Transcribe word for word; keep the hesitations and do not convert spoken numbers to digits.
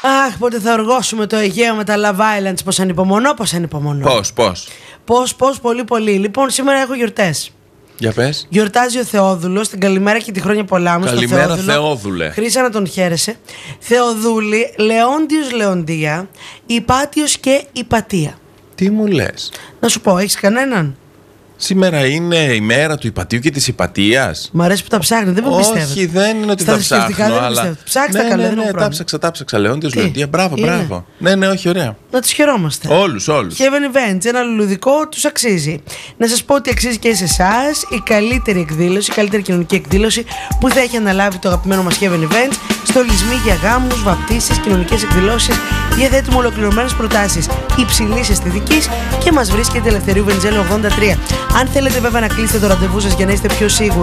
Αχ, πότε θα οργώσουμε το Αιγαίο με τα Love Islands. Πώς ανυπομονώ, πώς ανυπομονώ. Πώς, πώς. Πώς, πώς, πολύ, πολύ. Λοιπόν, σήμερα έχω γιορτές. Για πες. Γιορτάζει ο Θεόδουλος. Την καλημέρα και τη χρόνια πολλά μου. Καλημέρα, Θεόδουλε. Χρήσα να τον χαίρεσαι. Θεοδούλη, Λεόντιος Λεοντία, Υπάτιος και Υπατία. Τι μου λες? Να σου πω, έχεις κανέναν? Σήμερα είναι η μέρα του Υπατίου και της Υπατίας. Μ' αρέσει που τα ψάχνει, δεν με πιστεύω. Όχι, δεν είναι ότι Στα τα θρησκευτικά ψάχνω. δεν Αλλά... πιστεύω. Ψάξτε ναι, καλά, ναι, δεν ναι, έχω ναι, πρόβλημα. τα ψάξα, τα ψάξα. Λεόντιος Τι? Λεοντία. Μπράβο, Είναι. μπράβο. Ναι, ναι, όχι, ωραία. Να τους χαιρόμαστε. Όλους, όλους. Heaven Events, ένα λουλουδικό τους αξίζει. Να σας πω ότι αξίζει και σε εσάς η καλύτερη εκδήλωση, η καλύτερη κοινωνική εκδήλωση που θα έχει αναλάβει το αγαπημένο μας Heaven Events. Στολισμοί για γάμους, βαπτίσεις, κοινωνικές εκδηλώσεις. Διαθέτουμε ολοκληρωμένες προτάσεις υψηλής αισθητικής και μας βρίσκεται Ελευθερίου Βενιζέλου ογδόντα τρία. Αν θέλετε βέβαια να κλείσετε το ραντεβού σας για να είστε πιο σίγουροι